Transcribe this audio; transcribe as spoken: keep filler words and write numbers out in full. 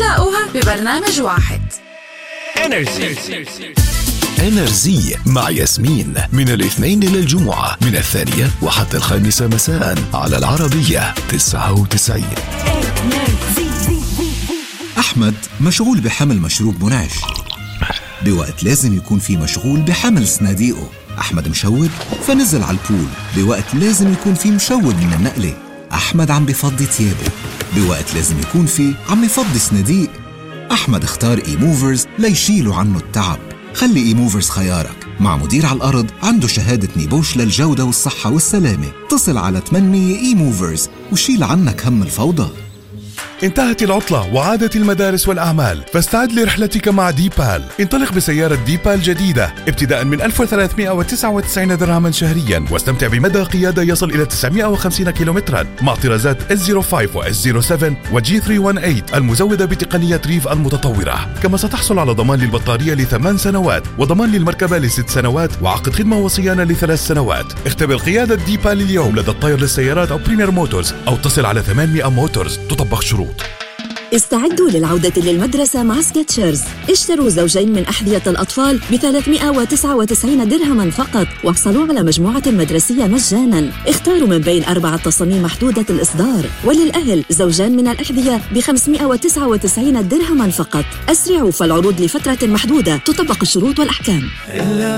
تلاقوها ببرنامج واحد. إنرجي إنرجي مع ياسمين من الاثنين إلى الجمعة من الثانية وحتى الخامسة مساء على العربية تسعة وتسعين. أحمد مشغول بحمل مشروب منعش بوقت لازم يكون في مشغول بحمل صناديقه. أحمد مشود فنزل على البول بوقت لازم يكون في مشود من النقلة. أحمد عم بفضي ثيابه بوقت لازم يكون في عم يفضي صناديق. أحمد اختار إي موفرز ليشيلوا عنه التعب. خلي إي موفرز خيارك مع مدير على الأرض عنده شهادة نيبوش للجودة والصحة والسلامة. اتصل على ثمانمية إي موفرز وشيل عنك هم الفوضى. انتهت العطلة وعادت المدارس والأعمال، فاستعد لرحلتك مع ديبال. انطلق بسيارة ديبال جديدة ابتداء من ألف وثلاثمائة وتسعة وتسعين درهما شهريا، واستمتع بمدى قيادة يصل إلى تسعمائة وخمسين كيلومترا مع طرازات إس صفر خمسة و إس صفر سبعة وجي ثلاثمائة وثمانية المزودة بتقنية ريف المتطورة. كما ستحصل على ضمان للبطارية لثمان سنوات وضمان للمركبة لست سنوات وعقد خدمة وصيانة لثلاث سنوات. اختبر قيادة ديبال اليوم لدى الطير للسيارات أو بريمير موتورز أو اتصل على ثمانمائة موتورز. تطبق شروط. استعدوا للعودة للمدرسة مع سكتشرز. اشتروا زوجين من أحذية الأطفال ب ثلاثمائة وتسعة وتسعين درهما فقط واحصلوا على مجموعة مدرسية مجانا. اختاروا من بين أربعة تصاميم محدودة الإصدار. وللأهل زوجان من الأحذية ب خمسمائة وتسعة وتسعين درهما فقط. أسرعوا فالعروض لفترة محدودة. تطبق الشروط والأحكام.